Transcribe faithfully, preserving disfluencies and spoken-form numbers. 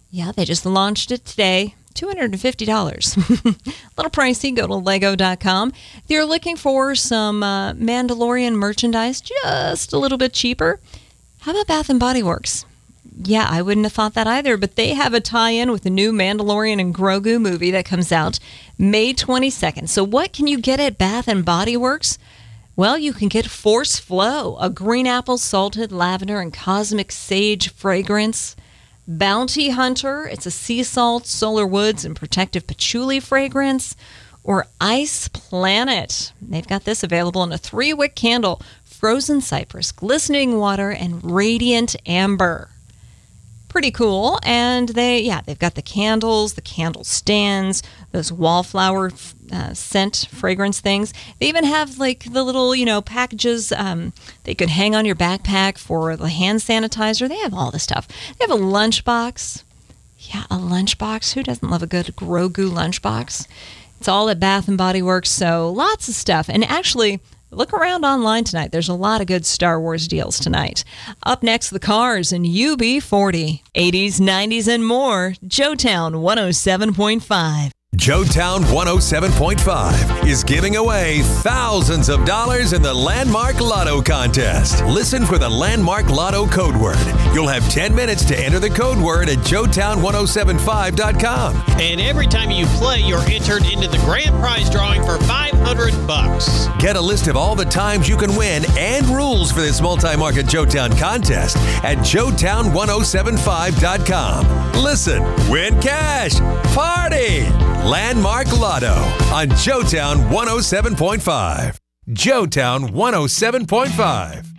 Yeah, they just launched it today. two hundred fifty dollars. A little pricey. Go to lego dot com. If you're looking for some uh, Mandalorian merchandise just a little bit cheaper, how about Bath and Body Works? Yeah, I wouldn't have thought that either, but they have a tie-in with the new Mandalorian and Grogu movie that comes out May twenty-second. So what can you get at Bath and Body Works? Well, you can get Force Flow, a green apple, salted lavender, and cosmic sage fragrance. Bounty Hunter, it's a sea salt, solar woods, and protective patchouli fragrance. Or Ice Planet. They've got this available in a three-wick candle, frozen cypress, glistening water, and radiant amber. Pretty cool. And they, yeah, they've got the candles, the candle stands, those wallflower uh, scent fragrance things. They even have like the little, you know, packages um, they could hang on your backpack for the hand sanitizer. They have all this stuff. They have a lunchbox. Yeah, a lunchbox. Who doesn't love a good Grogu lunchbox? It's all at Bath and Body Works, so lots of stuff. And actually, look around online tonight. There's a lot of good Star Wars deals tonight. Up next, the Cars and U B forty. eighties, nineties, and more. Joetown one oh seven point five. Joetown one oh seven point five is giving away thousands of dollars in the Landmark Lotto contest. Listen for the Landmark Lotto code word. You'll have ten minutes to enter the code word at joetown ten seventy-five dot com. And every time you play, you're entered into the grand prize drawing for five hundred bucks. Get a list of all the times you can win and rules for this multi-market Joetown contest at joetown ten seventy-five dot com. Listen, win cash, party! Landmark Lotto on Joetown one oh seven point five. Joetown one oh seven point five.